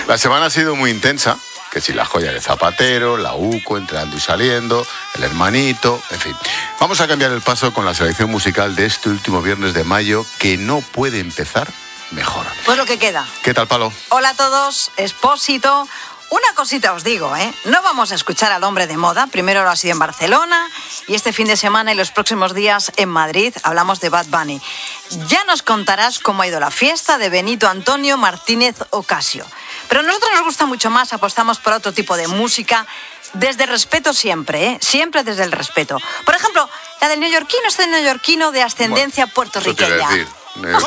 La semana ha sido muy intensa, que si la joya de Zapatero, la UCO, entrando y saliendo, el hermanito, en fin. Vamos a cambiar el paso con la selección musical de este último viernes de mayo, que no puede empezar mejor. Pues lo que queda. ¿Qué tal, Palo? Hola a todos, Expósito. Una cosita os digo, no vamos a escuchar al hombre de moda. Primero lo ha sido en Barcelona y este fin de semana y los próximos días en Madrid. Hablamos de Bad Bunny. Ya nos contarás cómo ha ido la fiesta de Benito Antonio Martínez Ocasio. Pero a nosotros nos gusta mucho más, apostamos por otro tipo de música, desde el respeto siempre, siempre desde el respeto. Por ejemplo, la del neoyorquino, este neoyorquino de ascendencia puertorriqueña. Eso te iba a decir.